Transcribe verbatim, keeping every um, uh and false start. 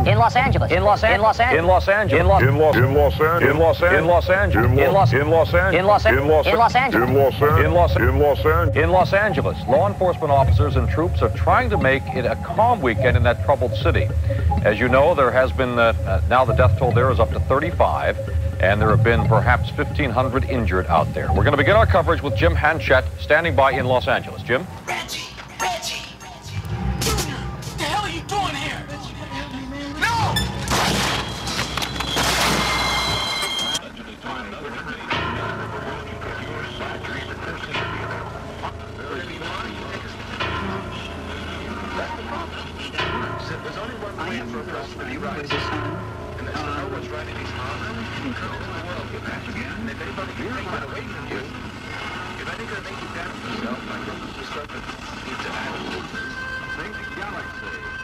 In Los Angeles. In Los Angeles. In Los Angeles. In Los in Los in Los in Los in Los Angeles. In Los in Los Angeles. in Los in Los in Los Angeles. in Los in Los in Los Angeles. In Los Angeles, law enforcement officers and troops are trying to make it a calm weekend in that troubled city. As you know, there has been, uh, uh, now the death toll there is up to thirty-five, and there have been perhaps fifteen hundred injured out there. We're going to begin our coverage with Jim Hanchett, standing by in Los Angeles. Jim? Reggie! Reggie! Junior! What the hell are you doing here? No! There's only one way for a person to be right. And that's to know what's right in his heart. And the world get back again. And if anybody can take that away from you, if anything can make you doubt yourself, like the serpent needs an attitude. Think galaxy.